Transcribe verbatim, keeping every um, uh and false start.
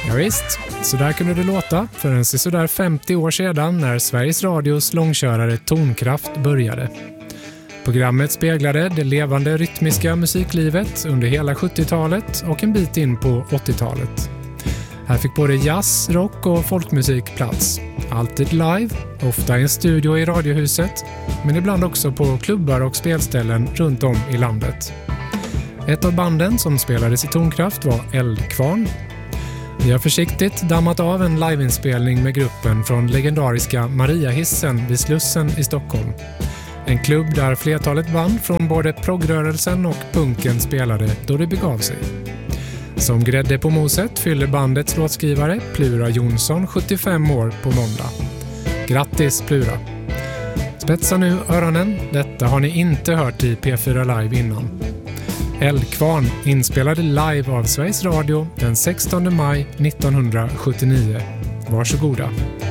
Ja visst, så där kunde det låta för en sådär femtio år sedan när Sveriges Radios långkörare Tonkraft började. Programmet speglade det levande rytmiska musiklivet under hela sjuttiotalet och en bit in på åttiotalet. Här fick både jazz, rock och folkmusik plats. Alltid live, ofta i en studio i Radiohuset, men ibland också på klubbar och spelställen runt om i landet. Ett av banden som spelades i Tonkraft var Eldkvarn. Vi har försiktigt dammat av en liveinspelning med gruppen från legendariska Mariahissen vid Slussen i Stockholm. En klubb där flertalet band från både progrörelsen och punken spelade då det begav sig. Som grädde på moset fyller bandets låtskrivare Plura Jonsson sjuttiofem år på måndag. Grattis Plura! Spetsa nu öronen, detta har ni inte hört i P fyra Live innan. Eldkvarn inspelade live av Sveriges Radio den sextonde maj nittonhundrasjuttionio. Varsågoda!